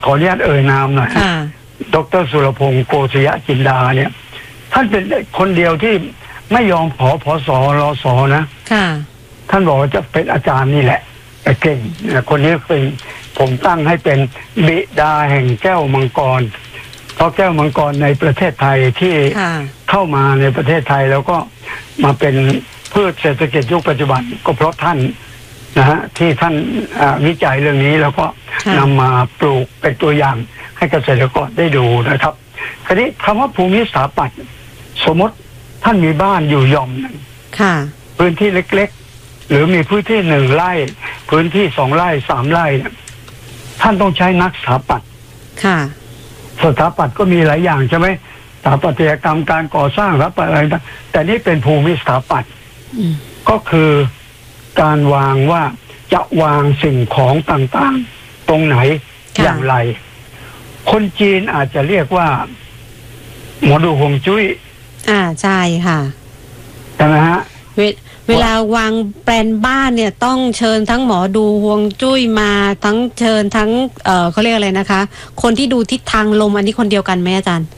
ขออนุญาตเอ่ยนามหน่อยดร.สุรพงศ์โกศยจินดาเนี่ยท่านเป็นคนเดียวที่ไม่ยอมขอผส.รส.นะท่านบอกว่าจะเป็นอาจารย์นี่แหละเก่งคนนี้เป็นผมตั้งให้เป็นบิดาแห่งแก้วมังกรเพราะแก้วมังกรในประเทศไทยที่เข้ามาในประเทศไทยแล้วก็มาเป็นพืชเศรษฐกิจยุคปัจจุบันก็เพราะท่านนะฮะที่ท่านวิจัยเรื่องนี้แล้วก็นำมาปลูกเป็นตัวอย่างให้เกษตรกรได้ดูนะครับคราวนี้คำว่าภูมิสถาปัตย์สมมติท่านมีบ้านอยู่หย่อมหนึ่งพื้นที่เล็กๆหรือมีพื้นที่1 ไร่พื้นที่2 ไร่3 ไร่ท่านต้องใช้นักสถาปัตย์สถาปัตย์ก็มีหลายอย่างใช่ไหมสถาปัตยกรรมการก่อสร้างสถาปัตย์อะไรต่างแต่นี่เป็นภูมิสถาปัตย์ก็คือการวางว่าจะวางสิ่งของต่างๆตรงไหนอย่างไรคนจีนอาจจะเรียกว่าหมอดูฮวงจุ้ยใช่ค่ะใช่ไหมฮะเวลาวางแปลนบ้านเนี่ยต้องเชิญทั้งหมอดูฮวงจุ้ยมาทั้งเชิญทั้งเขาเรียกอะไรนะคะคนที่ดูทิศทางลมอันนี้คนเดียวกันไหมอาจารย์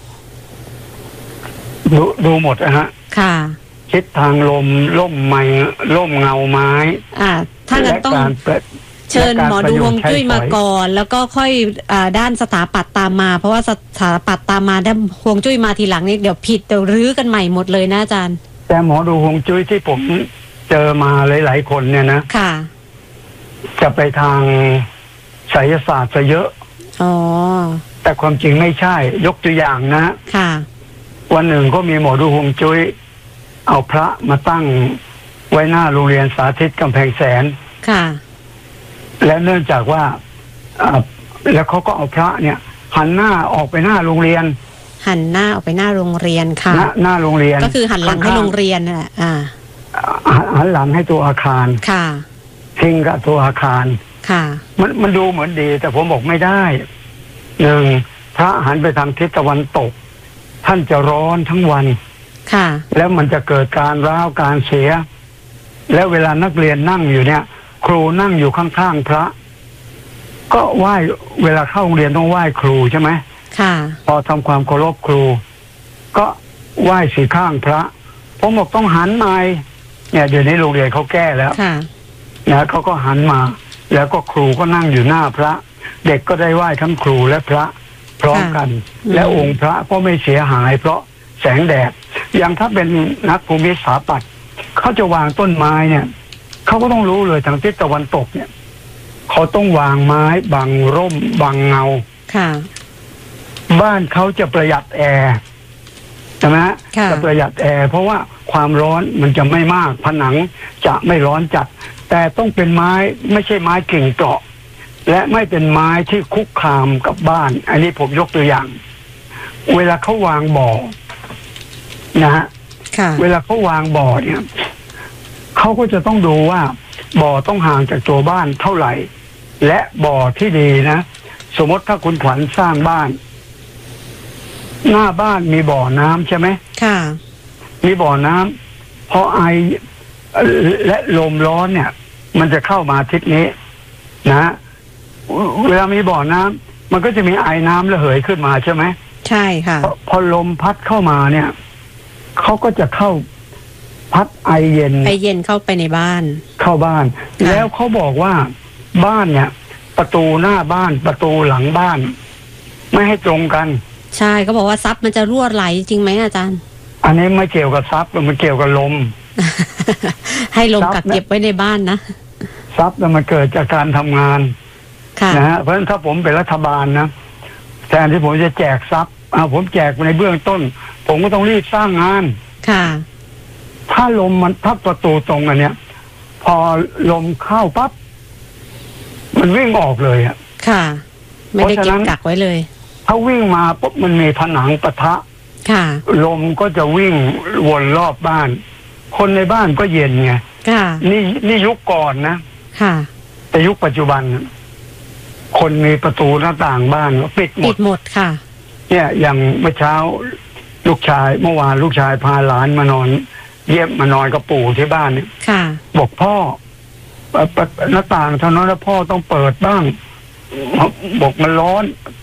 ดูหมดนะฮะค่ะทิศทางลมล่มไม้ล่มเงาไม้ถ้างั้นต้องเชิญหมอดูฮวงจุ้ยมาก่อนแล้วก็ค่อยด้านสถาปัตย์ตามมาเพราะว่าสถาปัตย์ตามมาด้านฮวงจุ้ยมาทีหลังนี่เดี๋ยวผิดเดี๋ยวรื้อกันใหม่หมดเลยนะอาจารย์แต่หมอดูฮวงจุ้ยที่ผมเจอมาหลายๆคนเนี่ยนะจะไปทางไสยศาสตร์ซะเยอะแต่ความจริงไม่ใช่ยกตัวอย่างนะวันหนึ่งก็มีหมอดูฮวงจุ้ยเอาพระมาตั้งไว้หน้าโรงเรียนสาธิตกำแพงแสนและเนื่องจากว่าแล้วเขาก็เอาพระเนี่ยหันหน้าออกไปหน้าโรงเรียนหันหน้าออกไปหน้าโรงเรียนค่ะหน้าโรงเรียนก็คือหันหลังให้โรงเรียนน่ะหันหลังให้ตัวอาคารค่ะพิงกับตัวอาคารค่ะมันดูเหมือนดีแต่ผมบอกไม่ได้1พระหันไปทางทิศตะวันตกท่านจะร้อนทั้งวันค่ะแล้วมันจะเกิดการร้าวการเสียแล้วเวลานักเรียนนั่งอยู่เนี่ยครูนั่งอยู่ข้างๆพระก็ไหว้เวลาเข้าโรงเรียนต้องไหว้ครูใช่ไหมค่ะพอทำความเคารพครูก็ไหว้สีข้างพระผมบอกต้องหันมาเนี่ยเดี๋ยวนี้โรงเรียนเขาแก้แล้วนะเขาก็หันมาแล้วก็ครูก็นั่งอยู่หน้าพระเด็กก็ได้ไหว้ทั้งครูและพระพร้อมกันและองค์พระก็ไม่เสียหายเพราะแสงแดดอย่างถ้าเป็นนักภูมิสถาปัตย์เขาจะวางต้นไม้เนี่ยเขาก็ต้องรู้เลยทางทิศตะวันตกเนี่ยเขาต้องวางไม้บังร่มบังเงาบ้านเขาจะประหยัดแอร์ใช่ไหมจะประหยัดแอร์เพราะว่าความร้อนมันจะไม่มากผนังจะไม่ร้อนจัดแต่ต้องเป็นไม้ไม่ใช่ไม้กิ่งเปราะและไม่เป็นไม้ที่คุกคามกับบ้านอันนี้ผมยกตัวอย่างเวลาเขาวางบ่อนะฮะเวลาเขาวางบ่อเนี่ยเขาก็จะต้องดูว่าบ่อต้องห่างจากตัวบ้านเท่าไหร่และบ่อที่ดีนะสมมติถ้าคุณขวัญสร้างบ้านหน้าบ้านมีบ่อน้ำใช่ไหมมีบ่อน้ำพอไอและลมร้อนเนี่ยมันจะเข้ามาทิศนี้นะเวลามีบ่อน้ำมันก็จะมีไอน้ำระเหยขึ้นมาใช่ไหมใช่ค่ะพอลมพัดเข้ามาเนี่ยเขาก็จะเข้าพัดไอเย็นเข้าไปในบ้านเข้าบ้านแล้วเขาบอกว่าบ้านเนี่ยประตูหน้าบ้านประตูหลังบ้านไม่ให้ตรงกันใช่เขาบอกว่าซับมันจะรั่วไหลจริงไหมอาจารย์อันนี้ไม่เกี่ยวกับซับมันเกี่ยวกับลมให้ลมกักเก็บไว้ในบ้านนะซับมันเกิดจากการทำงานนะฮะเพราะฉะนั้นถ้าผมเป็นรัฐบาลนะแทนที่ผมจะแจกซับผมแจกในเบื้องต้นผมก็ต้องรีบสร้างงานถ้าลมมันพัดประตูตรงอันเนี้ยพอลมเข้าปั๊บมันวิ่งออกเลยไม่ได้เก็บกักไว้เลยถ้าวิ่งมาปุ๊บมันมีผนังปะทะลมก็จะวิ่งวนรอบบ้านคนในบ้านก็เย็นไงนี่ยุคก่อนนะแต่ยุคปัจจุบันคนมีประตูหน้าต่างบ้านก็ปิดหมดค่ะเนี่ยอย่างเมื่อเช้าเมื่อวานลูกชายพาหลานมานอนเยี่ยมมานอนกับปู่ที่บ้านเนี่ยบอกพ่อหน้าต่างเท่านั้นแล้วพ่อต้องเปิดบ้างบอกมันร้อน